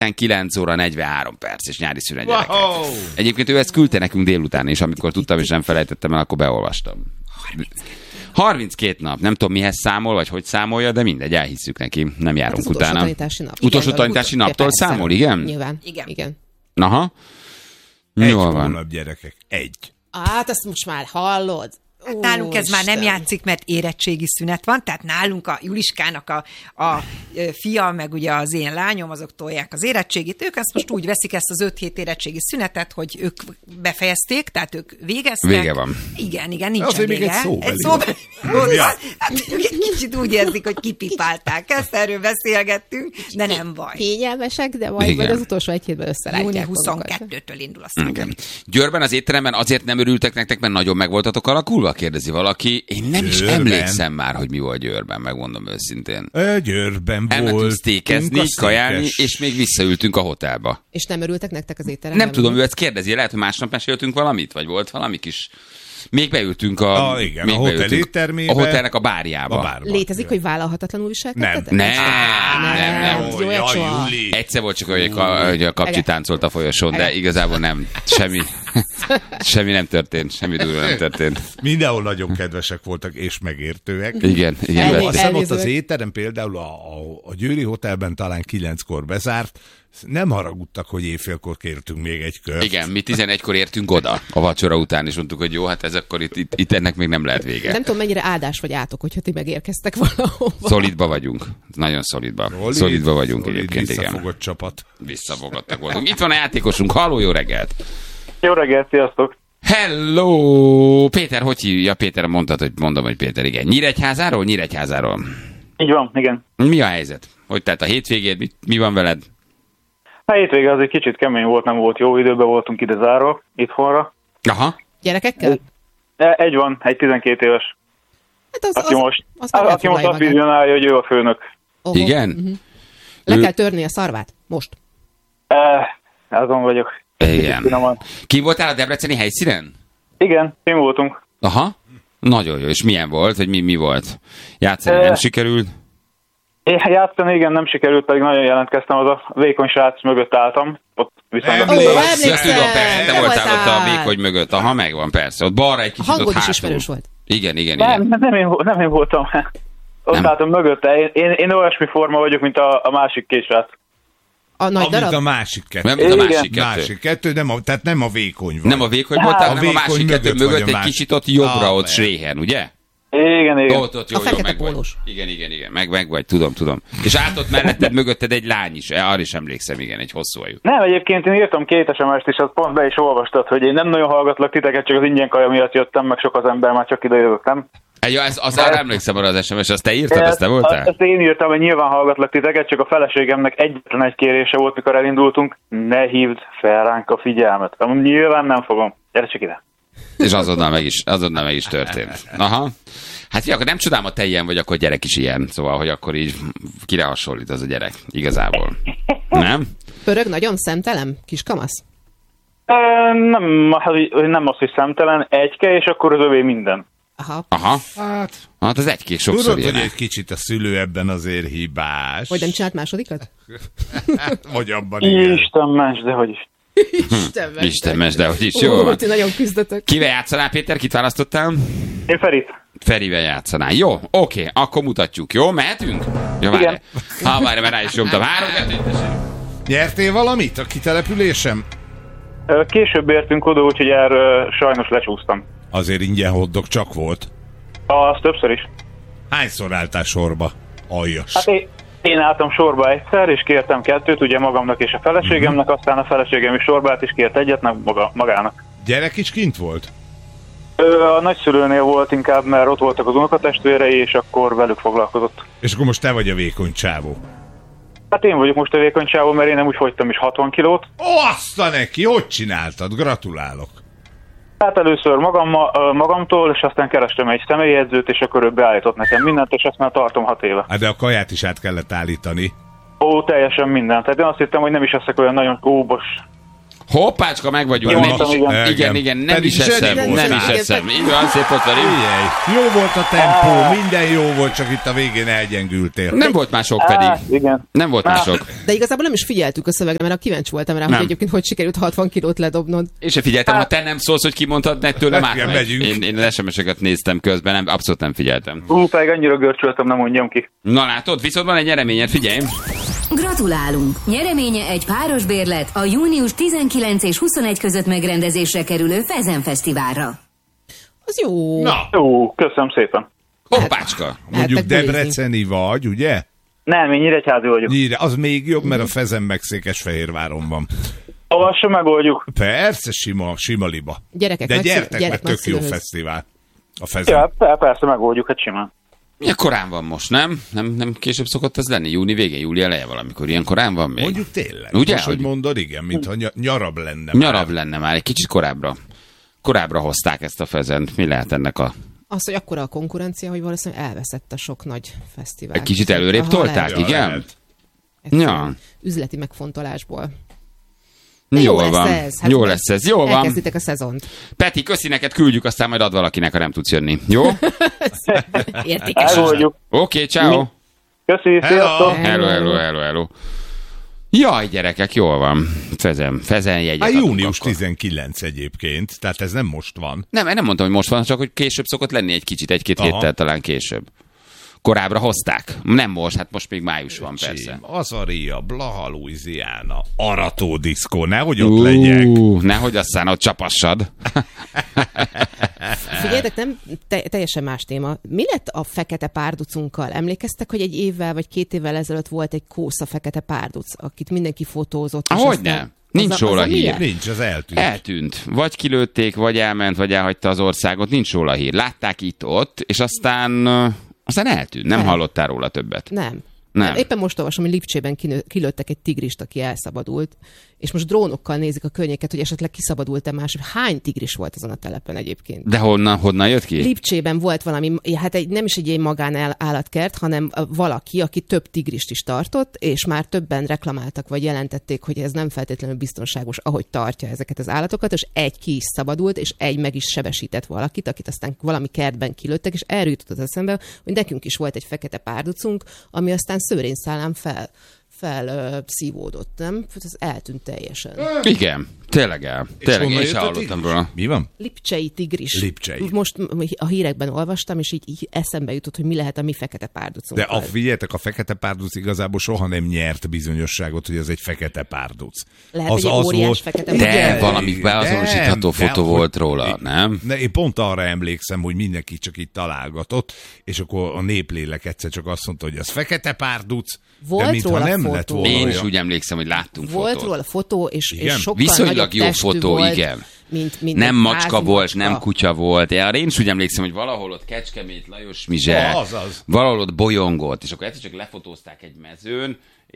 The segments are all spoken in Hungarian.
9 óra 43 perc, és nyári szünet gyerekek. Egyébként ő ezt küldte nekünk délután is, amikor tudtam, és nem felejtettem el, akkor beolvastam. 32 nap. Nem tudom, mihez számol, vagy hogy számolja, de mindegy, elhisszük neki. Nem járunk utolsó utána. Tanítási nap. Utolsó tanítási naptól számol, igen? Nyilván. Igen. Aha. Jól van. Hónap, gyerekek. 1. Hát ezt most már hallod. Hát nálunk ez már nem játszik, mert érettségi szünet van, tehát nálunk a Juliskának a fia, meg ugye az én lányom, azok tolják az érettségit. Ők ezt most úgy veszik, ezt az 5 hét érettségi szünetet, hogy ők befejezték, tehát ők végeztek. Vége van. Igen, nincsen vége. egy szóbeli. Hát kicsit úgy érzik, hogy kipipálták ezt, erről beszélgettünk, de nem baj. Kényelmesek, de majd az utolsó 1 hétben összerántják. Júni 22-től indul a szünet. Győrben az étteremben azért nem örültek nektek, mert nagyon meg voltatok alakulva? Kérdezi valaki. Én nem is emlékszem már, hogy mi volt Győrben, megmondom őszintén. Győrben elmentünk sztékezni, kajálni, és még visszaültünk a hotelba. És nem örültek nektek az étteremben? Nem tudom, ő ezt kérdezi. Lehet, hogy másnap meséltünk valamit, vagy volt valami kis... Még beültünk a hotel éttermébe. A hotelnek a bárjába. Létezik, hogy vállalhatatlanul viselkedtetek? Nem. Jó, egyszer volt csak, hogy a kapcsi táncolt a folyosón, de igazából nem. Semmi nem történt. Semmi durva nem történt. Mindenhol nagyon kedvesek voltak, és megértőek. Igen. Aztán ott az étterem például a Győri Hotelben talán 9-kor bezárt, nem haragudtak, hogy éjfélkor kértünk még egy kört. Igen, mi 11-kor értünk oda a vacsora után, és mondtuk, hogy jó, hát ez akkor itt ennek még nem lehet vége. Nem tudom, mennyire áldás vagy átok, hogyha ti megérkeztek valahova. Szolidba vagyunk. Nagyon szolidba. Szolidba vagyunk egyébként, igen. Visszafogott csapat. Visszafogottak voltunk. Itt van a játékosunk. Halló, jó reggelt! Jó reggelt, sziasztok! Hello! Péter, hogy hívja? Péter, mondom, hogy Péter, igen. Nyíregyházáról? Így van, igen. Mi a helyzet? Hogy tehát a hétvégéd? Mi van veled? A hétvége az egy kicsit kemény volt, nem volt jó időben, voltunk ide zárva, itthonra. Aha. Gyerekekkel? Egy van, egy 12 éves. Hát aki most azt vizionálja, hogy ő a főnök. Igen? Uh-huh. Le kell törni a szarvát? Most? Azon vagyok. Igen. Ki voltál a debreceni helyszínen? Igen, mi voltunk. Aha. Nagyon jó. És milyen volt? Vagy mi volt? Játszani nem sikerült? Játszani, igen, nem sikerült, pedig nagyon jelentkeztem, az a vékony srác mögött álltam. Ott viszont te voltál ott a vékony mögött. Aha, megvan, persze. Ott balra egy kicsit ott hátul. Hangod is ismerős volt. Igen. Nem én voltam. Ott álltam mögötte. Én olyasmi forma vagyok, mint a másik két srác. A nagy darab? Mint a másik kettő. Nem, mint a másik kettő. Másik kettő, tehát nem a vékony vagy. Nem a vékony voltál, hanem a másik kettő mögött egy kicsit ott jobbra, ott Sréhen, ugye? Igen. Ott jó, fekete pólós. Igen, meg vagy, tudom. És ott melletted, mögötted egy lány is, arra is emlékszem, igen, egy hosszú ajú. Nem, egyébként én írtam 2 SMS-t, és azt pont be is olvastad, hogy én nem nagyon hallgatlak titeket, csak az ingyen kaja miatt jöttem, meg sok az ember, már csak ide jövök, nem? Ja, arra emlékszem arra az SMS, azt te írtad, azt te voltál? Ezt én írtam, hogy nyilván hallgatlak titeket, csak a feleségemnek egyetlen egy kérése volt, mikor elindultunk, ne hívd fel ránk a figyelmet. Nyilván nem fogom. Gyere csak ide. És azonnal meg is történt. Aha. Hát akkor nem csodálom, a te ilyen vagy, akkor gyerek is ilyen. Szóval, hogy akkor így kire hasonlít az a gyerek, igazából. Nem? Pörög nagyon szemtelen, kiskamasz? Nem az, hogy szemtelen, egyke, és akkor az övé minden. Aha. Hát az egykék sokszor tudod, hogy egy kicsit a szülő ebben azért hibás. Vagy nem csinált másodikat? Vagy abban igen. Isten ments, de hogy is. Isten ments, de hogy is. Jó van. Nagyon küzdötök. Kivel játszanál, Péter? Kit választottál? Én Ferit. Ferivel játszanál. Jó, oké, akkor mutatjuk. Jó, mehetünk? Jó, várj. Várj, mert rá is nyomtam. 3-2-1. Nyertél valamit a kitelepülésem? Később értünk oda, úgyhogy erről sajnos lecsúsztam. Azért ingyen hotdog csak volt. Az többször is. Hányszor álltál sorba? Aljas. Hát én álltam sorba egyszer, és kértem 2, ugye magamnak és a feleségemnek, aztán a feleségem is sorba állt, és kért egyet magának. Gyerek is kint volt? A nagyszülőnél volt inkább, mert ott voltak az unokatestvérei, és akkor velük foglalkozott. És akkor most te vagy a vékony csávó? Hát én vagyok most a vékony csávó, mert én nem úgy fogytam is 60 kilót. Azt a neki, hogy csináltad? Gratulálok. Hát először magamtól, és aztán kerestem egy személyedzőt, és akkor ő beállított nekem mindent, és ezt már tartom 6 éve. Hát de a kaját is át kellett állítani. Teljesen mindent. Tehát én azt hittem, hogy nem is leszek olyan nagyon óbos. Hoppácska, meg vagyunk. Igen, nem is eszem. Így van, szép ott velünk. Jó volt a tempó, minden jó volt, csak itt a végén elgyengültél. Nem volt mások pedig. Igen. Nem volt mások. De igazából nem is figyeltük a szövegre, mert kíváncsi voltam rá, hogy egyébként hogy sikerült 60 kilót ledobnod. És se figyeltem, ha te nem szólsz, hogy kimondtad, ne tőlem átmegy. Én SMS-eket néztem közben, abszolút nem figyeltem. Pedig annyira görcsöltem, nem mondjam ki. Na látod, viszont van egy nyereményed, figyelj. Gratulálunk! Nyereménye egy páros bérlet a június 19 és 21 között megrendezésre kerülő Fezen Fesztiválra. Az jó. Na. Jó, köszönöm szépen. Hoppácska. Mondjuk debreceni vagy, ugye? Nem, én Nyíregyházi vagyok. Az még jobb, mert a Fezen meg Székesfehérváron van. Avassa megoldjuk. Persze, sima liba. Gyerekek, de gyertek, mert tök jó nagyszülőhöz. fesztivál. A Fezen. Ja, persze megoldjuk, hát simán. Milyen korán van most, nem? Nem később szokott ez lenni? Júni végén, júli eleje valamikor. Ilyen korán van még? Mondjuk tényleg. Ugye, most, hogy hogy mondod, igen, mintha nyarabb lenne. nyarabb lenne már, egy kicsit korábbra. Korábbra hozták ezt a Fezent. Mi lehet ennek a... Az, hogy akkora a konkurencia, hogy valószínűleg elveszett a sok nagy fesztivál. Egy kicsit előrébb tolták, igen? Ja. Üzleti megfontolásból. Jól van. Jó lesz ez. Jól van. Elkezditek a szezont. Peti, köszi neked, küldjük, aztán majd ad valakinek, ha nem tudsz jönni. Jó? Értékes. Megoldjuk. Oké, ciao. Köszi, sziasztok. Hello. Jaj, gyerekek, jól van. Fezen jegyet adunk június akkor. 19 egyébként, tehát ez nem most van. Nem mondtam, hogy most van, csak hogy később szokott lenni egy kicsit, egy-két héttel talán később. Korábbra hozták. Nem most, hát most még május van, persze. Azaria, Blaha, Louisiana, Arató diszkó, nehogy ott legyek. Nehogy aztán ott csapassad. Figyeljetek, nem teljesen más téma. Mi lett a fekete párducunkkal? Emlékeztek, hogy egy évvel vagy 2 évvel ezelőtt volt egy kósza fekete párduc, akit mindenki fotózott? Hogyne? Nincs róla hír. Nincs, az eltűnt. Eltűnt. Vagy kilőtték, vagy elment, vagy elhagyta az országot. Nincs róla hír. Látták itt-ott, és aztán eltűnt. Nem hallottál róla többet. Nem. Nem. Éppen most olvasom, hogy Lipcsében kilőttek egy tigrist, aki elszabadult, és most drónokkal nézik a környéket, hogy esetleg kiszabadult-e más. Hány tigris volt azon a telepen egyébként? De honnan jött ki? Lipcsében volt valami, hát nem is egy ilyen magánállatkert, hanem valaki, aki több tigrist is tartott, és már többen reklamáltak, vagy jelentették, hogy ez nem feltétlenül biztonságos, ahogy tartja ezeket az állatokat, és egy ki is szabadult, és egy meg is sebesített valakit, akit aztán valami kertben kilőttek, és erről jutott az eszembe, hogy nekünk is volt egy fekete párducunk, ami aztán szőrényszálán felszívódott, nem? Ez eltűnt teljesen. Igen, tényleg én sem hallottam róla. Mi van? Lipcsei tigris. Lipcsei. Most a hírekben olvastam, és így eszembe jutott, hogy mi lehet a mi fekete párducunk. De figyeljetek, a fekete párduc igazából soha nem nyert bizonyosságot, hogy ez egy fekete párduc. Lehet, hogy egy óriás fekete De valami beazonosítható fotó volt róla, nem? Én pont arra emlékszem, hogy mindenki csak itt találgatott, és akkor a néplélek egyszer csak azt mondta, hogy az fekete párduc, volt de mintha róla nem fotó. lett volna. Én is úgy emlékszem, hogy láttunk volt fotót. róla fotó, és sokkal viszonylag nagyobb jó testű fotó, volt, igen. Mint nem macska házi volt, macska. nem kutya volt. Én is úgy emlékszem, hogy valahol ott Kecskemét, Lajos Mizse, valahol ott bolyongott, és akkor egyszer csak lefotózták egy mezőn,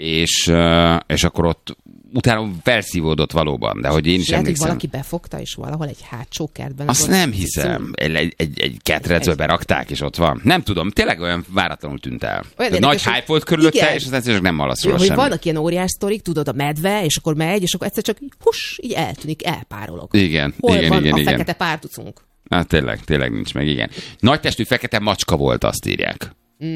és akkor ott utána felszívódott valóban, de hogy én is lehet, emlékszem. hogy valaki befogta, és valahol egy hátsó kertben. Azt nem hiszem. Egy ketrecbe berakták, és ott van. Nem tudom, tényleg olyan váratlanul tűnt el. Nagy hype volt körülötte, igen. és aztán csak nem hallasz róla hogy semmit. vannak ilyen óriás sztorik, tudod, a medve, és akkor megy, és akkor egyszer csak így eltűnik, elpárolog. Igen, Hol igen, van igen, a igen. fekete párducunk? Hát tényleg nincs meg, igen. Nagy testű fekete macska volt, azt írják.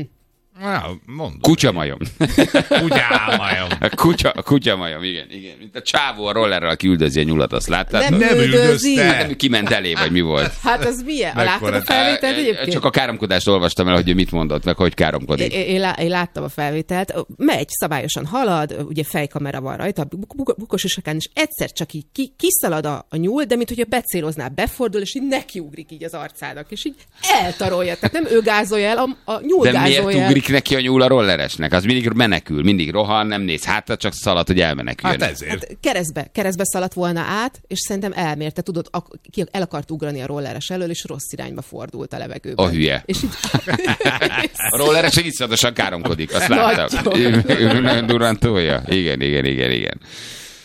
Mondom. Kutyamajom. Kutyámajom. A kutyamajom, igen. Mint a csávó a rollerrel, aki üldözi a nyulat, azt láttad? Nem üldözte. Nem, kiment elé, vagy mi volt? Hát az milyen? Láttad a felvételt egyébként? Csak a káromkodást olvastam el, hogy ő mit mondott, meg hogy káromkodik. Én láttam a felvételt. Megy, szabályosan halad, ugye fejkamera van rajta, bukos isakán, és egyszer csak így kiszalad a nyúl, de mint hogyha becéloznál, befordul, és így nekiugrik így az arcának, és így eltarolja. Tehát nem ő gázolja el, a nyúl de gázolja miért el. ugrik neki a nyúl a rolleresnek? Az mindig menekül, mindig rohan, nem néz hátra, csak szalad, hogy elmeneküljön. Hát ezért. Hát keresztbe szaladt volna át, és szerintem elmérte, tudod, el akart ugrani a rolleres elől, és rossz irányba fordult a levegőben. A hülye. És így... A rolleres egy iszonyatosan káromkodik, azt láttam. Ő nagyon durván tolja. Igen.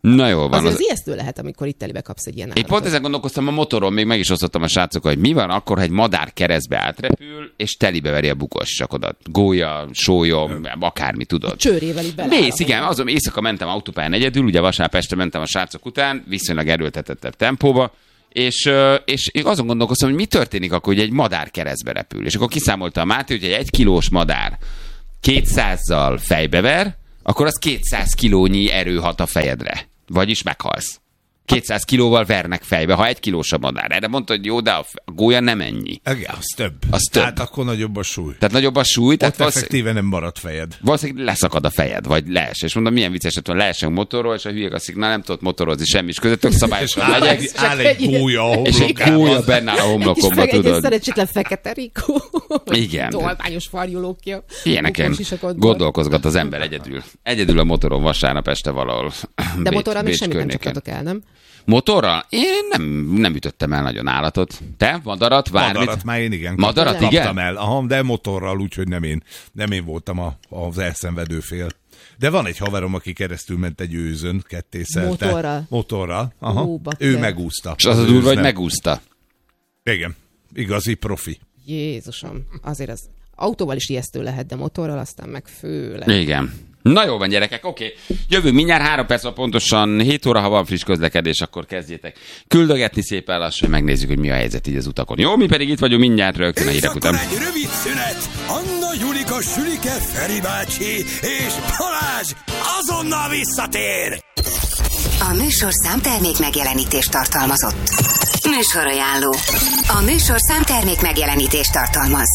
Na jó van. Az ijesztő lehet, amikor itt telibe kapsz egy ilyen állatot. Én pont ezen gondolkoztam a motoron, még meg is osztottam a srácokkal, hogy mi van akkor, ha egy madár keresztbe átrepül, és telibe veri a bukossakodat. Gólya, sólyom, akármi, tudod. Csőrével így bele. Mész, igen, azon éjszaka mentem autópályán egyedül, ugye vasárnap este mentem a srácok után, viszonylag erőltetettebb tempóba, és azon gondolkoztam, hogy mi történik akkor, hogy egy madár keresztbe repül. És akkor kiszámolta a Máté, hogy egy 1 kilós madár 200-zal fejbever, akkor az 200 kilónyi erő hat a fejedre. Vagyis meghalsz. 200 kilóval vernek fejbe, ha 1 kilós a madár. Erre mondta, hogy jó, de a gólya nem ennyi. Igen, az több. Tehát akkor nagyobb a súly. Tehát nagyobb a súly. Tehát effektíve nem marad fejed. Valószínűleg leszakad a fejed, vagy lees. És mondom, milyen vicces, hogy leesünk motorról, és a hülyék azt na nem tudott motorozni semmi, és közöttök szabályosan megyek. Áll egy gólya a és egy gólya benne áll a homlokomba, tudod. Egy szerencsétlen fekete rikó. Igen. Tolványos farjulókja. Ilyeneken gondolkozgat az ember egyedül. Egyedül a motoron vasárnap este valahol. De motorral még semmit nem csaptatok el, nem? Motorral? Én nem ütöttem el nagyon állatot. Te? Madarat? Madarat már én igen. Madarat, igen? Kaptam el. Aha, de motorral, úgyhogy nem én voltam az elszenvedő fél. De van egy haverom, aki keresztül ment egy őzön, kettészelte. Motorral. Aha. Ő megúszta. És az a durva, hogy megúszta. Igen. Igazi profi. Jézusom. Azért az autóval is ijesztő lehet, de motorral aztán meg főleg. Igen. Na jó van, gyerekek, oké. Jövünk mindjárt 3 perc, pontosan 7 óra, ha van friss közlekedés, akkor kezdjétek küldögetni szépen lassan, hogy megnézzük, hogy mi a helyzet így az utakon. Jó, mi pedig itt vagyunk mindjárt rögtön a hírek után. Egy rövid szünet, Anna, Julika, Sülike, Feri bácsi és Balázs azonnal visszatér! A műsor számtermék megjelenítést tartalmazott. Műsorajánló. A műsor számtermék megjelenítést tartalmaz.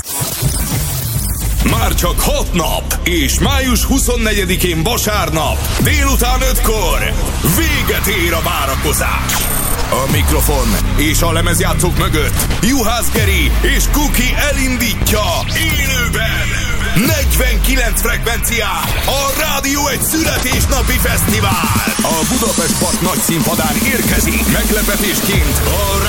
Már csak 6 nap, és május 24-én vasárnap, délután 5-kor véget ér a várakozás. A mikrofon és a lemezjátszók mögött Juhász Geri és Kuki elindítja élőben 49 frekvencián a Rádió egy születésnapi fesztivál. A Budapest Park nagy színpadán érkezik meglepetésként a